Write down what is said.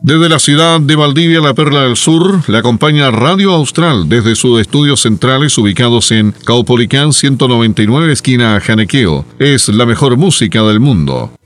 Desde la ciudad de Valdivia, la Perla del Sur, le acompaña Radio Austral desde sus estudios centrales ubicados en Caupolicán 199, esquina Janequeo. Es la mejor música del mundo.